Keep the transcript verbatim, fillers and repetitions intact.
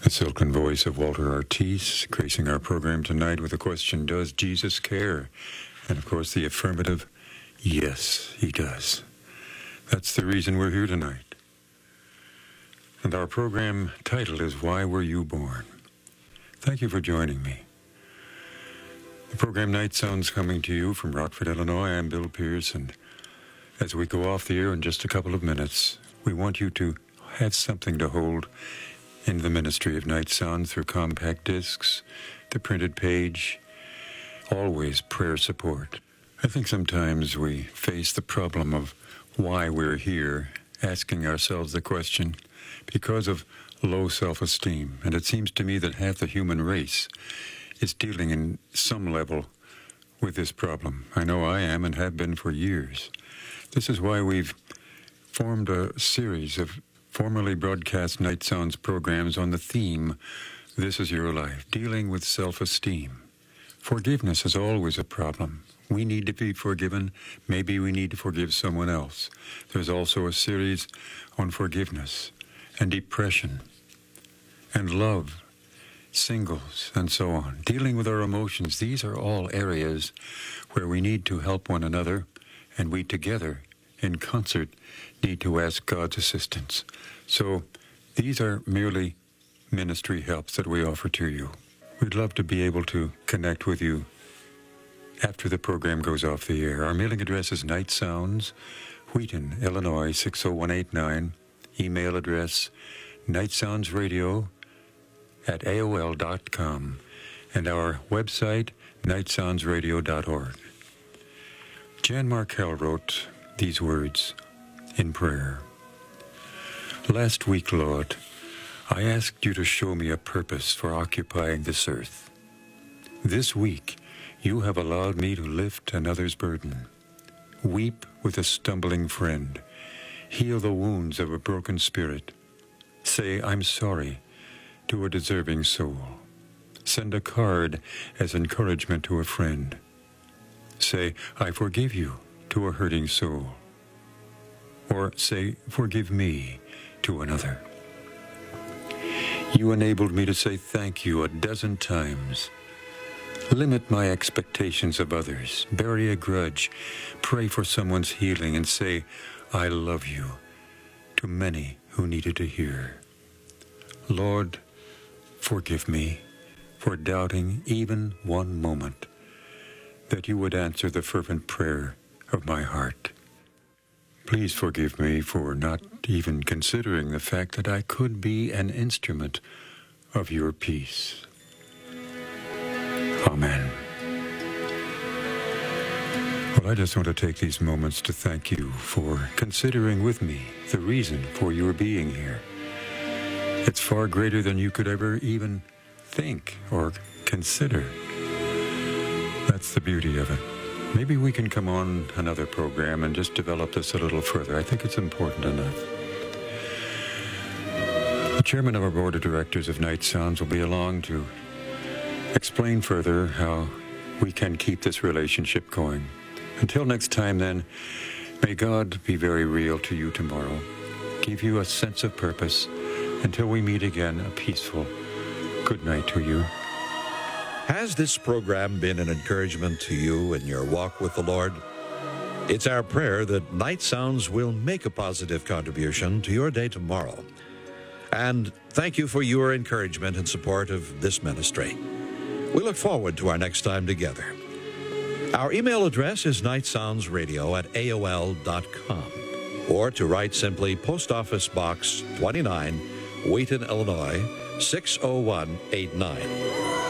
The silken voice of Walter Ortiz, gracing our program tonight with the question, does Jesus care? And of course the affirmative, yes, he does. That's the reason we're here tonight. And our program title is Why Were You Born? Thank you for joining me. The program Night Sounds coming to you from Rockford, Illinois. I'm Bill Pierce, and as we go off the air in just a couple of minutes, we want you to have something to hold in the ministry of Night Sounds through compact discs, the printed page, always prayer support. I think sometimes we face the problem of why we're here, asking ourselves the question, because of low self-esteem. And it seems to me that half the human race is dealing in some level with this problem. I know I am and have been for years. This is why we've formed a series of formerly broadcast Night Sounds programs on the theme, This Is Your Life, dealing with self-esteem. Forgiveness is always a problem. We need to be forgiven. Maybe we need to forgive someone else. There's also a series on forgiveness and depression and love, singles, and so on. Dealing with our emotions, these are all areas where we need to help one another, and we together, in concert, need to ask God's assistance. So these are merely ministry helps that we offer to you. We'd love to be able to connect with you after the program goes off the air. Our mailing address is Night Sounds, Wheaton, Illinois, six oh one eight nine. Email address, nightsoundsradio at A O L dot com. And our website, night sounds radio dot org. Jan Markell wrote these words in prayer. Last week, Lord, I asked you to show me a purpose for occupying this earth. This week, you have allowed me to lift another's burden, weep with a stumbling friend, heal the wounds of a broken spirit, say I'm sorry to a deserving soul, send a card as encouragement to a friend, say I forgive you to a hurting soul, or say forgive me to another. You enabled me to say thank you a dozen times. Limit my expectations of others, bury a grudge, pray for someone's healing, and say, I love you, to many who needed to hear. Lord, forgive me for doubting even one moment that you would answer the fervent prayer of my heart. Please forgive me for not even considering the fact that I could be an instrument of your peace. Amen. Well, I just want to take these moments to thank you for considering with me the reason for your being here. It's far greater than you could ever even think or consider. That's the beauty of it. Maybe we can come on another program and just develop this a little further. I think it's important enough. The chairman of our board of directors of Night Sounds will be along to explain further how we can keep this relationship going. Until next time, then, may God be very real to you tomorrow, give you a sense of purpose. Until we meet again, a peaceful good night to you. Has this program been an encouragement to you in your walk with the Lord? It's our prayer that Night Sounds will make a positive contribution to your day tomorrow. And thank you for your encouragement and support of this ministry. We look forward to our next time together. Our email address is nightsoundsradio at A O L dot com, or to write simply Post Office Box twenty-nine, Wheaton, Illinois, six oh one eight nine.